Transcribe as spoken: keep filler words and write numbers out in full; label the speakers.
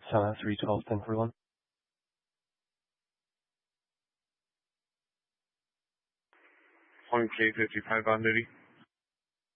Speaker 1: Sana three twelve ten forty-one.
Speaker 2: Point K fifty-five on duty.